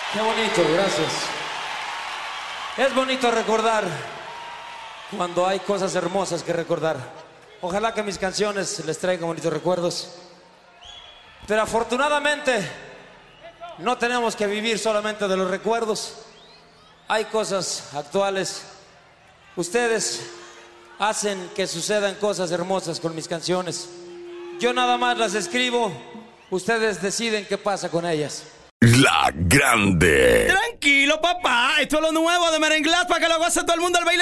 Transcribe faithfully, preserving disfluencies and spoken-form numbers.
Qué bonito, gracias. Es bonito recordar cuando hay cosas hermosas que recordar. Ojalá que mis canciones les traigan bonitos recuerdos. Pero afortunadamente no tenemos que vivir solamente de los recuerdos. Hay cosas actuales. Ustedes hacen que sucedan cosas hermosas con mis canciones. Yo nada más las escribo. Ustedes deciden qué pasa con ellas. La Grande. Tranquilo, papá. Esto es lo nuevo de Merenglás para que lo goce todo el mundo al baile.